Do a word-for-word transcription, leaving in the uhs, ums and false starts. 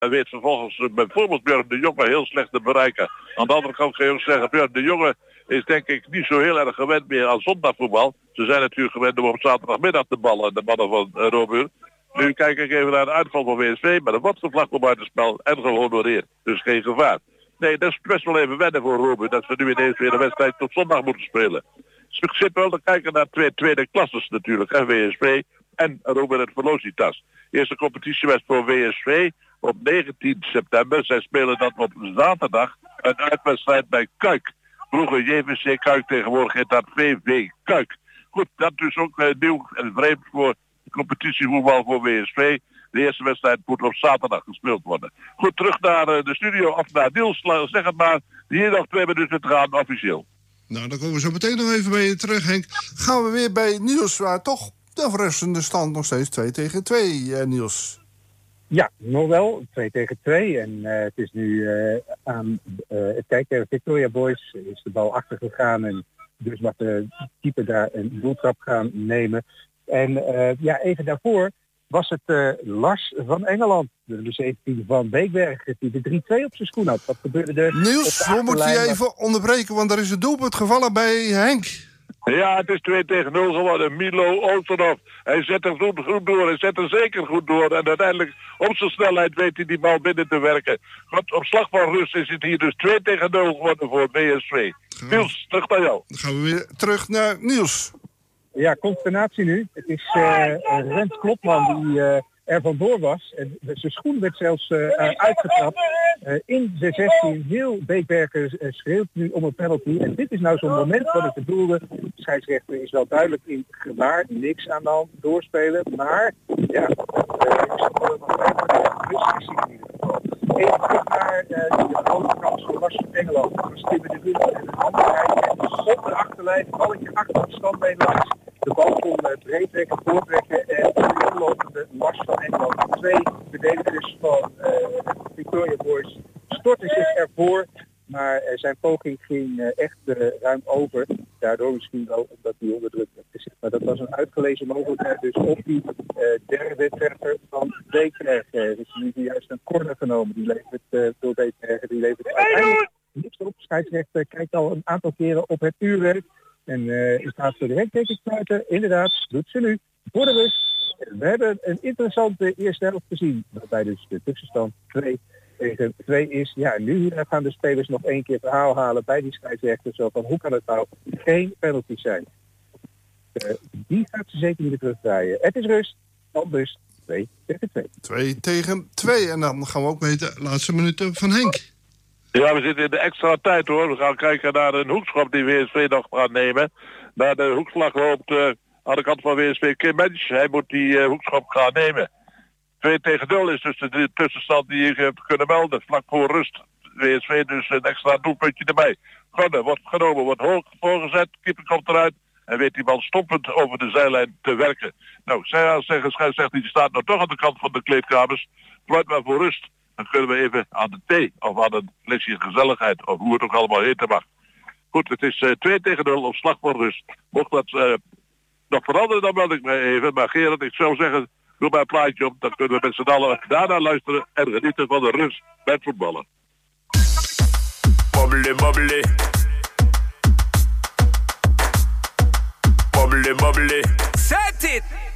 En weet vervolgens uh, bijvoorbeeld Björn de Jonge heel slecht te bereiken. Aan de andere kant kan je ook zeggen, Björn de Jonge is denk ik niet zo heel erg gewend meer aan zondagvoetbal. Ze zijn natuurlijk gewend om op zaterdagmiddag te ballen, de mannen van uh, Robuur. Nu kijk ik even naar de uitval van W S V, maar er wordt gevlacht op buitenspel en gehonoreerd. Dus geen gevaar. Nee, dat is best wel even wennen voor Robuur, dat we nu ineens weer de wedstrijd tot zondag moeten spelen. Dus ik zit wel te kijken naar twee tweede klasses natuurlijk, hè, W S V en Robuur het Velocitas. Eerste competitiewedstrijd voor W S V op negentien september. Zij spelen dat op zaterdag een uitwedstrijd bij Kuik. Vroeger J V C Kuik, tegenwoordig heet dat V V Kuik. Goed, dat is ook uh, nieuw en vreemd voor de competitievoetbal voor W S V. De eerste wedstrijd moet op zaterdag gespeeld worden. Goed, terug naar uh, de studio of naar Niels. Zeg het maar, hier nog twee minuten te gaan officieel. Nou, dan komen we zo meteen nog even bij je terug, Henk. Gaan we weer bij Niels, waar toch de verrassende stand nog steeds twee tegen twee, uh, Niels. Ja, nog wel. twee tegen twee. En uh, het is nu uh, aan uh, het kijken. Victoria Boys is de bal achtergegaan. En dus mag de keeper daar een doeltrap gaan nemen. En uh, ja, even daarvoor was het uh, Lars van Engeland, de nummer zeventien van Beekberg, die de drie twee op zijn schoen had. Wat gebeurde er? Niels, we moeten je even onderbreken, want er is een doelpunt gevallen bij Henk. Ja, het is twee tegen nul geworden. Milo Olsenhoff. Hij zet er goed, goed door. Hij zet er zeker goed door. En uiteindelijk op zijn snelheid weet hij die bal binnen te werken. Want op slag van rust is het hier dus twee tegen nul geworden voor W S V. Niels, terug naar jou. Dan gaan we weer terug naar Niels. Ja, consternatie nu. Het is uh, Rens Klopman die uh, er vandoor was. En zijn schoen werd zelfs uh, uitgetrapt. Uh, in de zestien, heel Beekbergen uh, schreeuwt nu om een penalty. En dit is nou zo'n moment wat ik bedoelde. De scheidsrechter is wel duidelijk in gevaar. Niks aan de hand, doorspelen. Maar, ja, uh, ik zal wel nog even rustig zien in ieder geval. Even terug naar uh, de grote kans voor Lars van Engeland. We stimmen de wind en een andere rijden. Op de achterlijn, balletje achter de standbeen langs. De bal kon uh, breed trekken, voortrekken en de lopende Lars van Engeland. Twee verdedigers van uh, Victoria Boys stortten zich ervoor. Maar uh, zijn poging ging uh, echt uh, ruim over. Daardoor misschien wel omdat hij onder druk werd gezet. Maar dat was een uitgelezen mogelijkheid. Dus op die uh, derde treffer van Beekbergen uh, is nu juist een corner genomen. Die levert uh, door Beekbergen. Die levert uiteindelijk niks op. Scheidsrechter kijkt al een aantal keren op het uurwerk. En uh, is staat voor de rekkening sluiten. Inderdaad, doet ze nu. Voor de rust. We hebben een interessante eerste helft gezien. Waarbij dus de tussenstand twee tegen twee is. Ja, nu gaan de spelers nog één keer verhaal halen bij die scheidsrechter. Zo van, hoe kan het nou geen penalty zijn? Uh, die gaat ze zeker niet terugdraaien. Het is rust. Dan dus twee tegen twee. twee tegen twee. En dan gaan we ook met de laatste minuten van Henk. Ja, we zitten in de extra tijd hoor. We gaan kijken naar een hoekschop die W S V nog gaat nemen. Naar de hoekslag loopt uh, aan de kant van W S V Kim Mensch. Hij moet die uh, hoekschop gaan nemen. twee tegen nul is dus de tussenstand die je hebt kunnen melden. Vlak voor rust. W S V dus een extra doelpuntje erbij. Gunne wordt genomen, wordt hoog voorgezet. Keeper komt eruit. En weet die bal stoppend over de zijlijn te werken. Nou, zij zeggen, scheidsrechter die staat nou toch aan de kant van de kleedkamers. Fluit maar voor rust. Dan kunnen we even aan de thee of aan een flesje gezelligheid of hoe het ook allemaal heten mag. Goed, het is uh, twee tegen nul op slag van rust. Mocht dat uh, nog veranderen, dan meld ik me even. Maar Gerard, ik zou zeggen, doe maar een plaatje op. Dan kunnen we met z'n allen daarna luisteren en genieten van de rust bij het voetballen. Bubbly, bubbly. Bubbly, bubbly. Set it!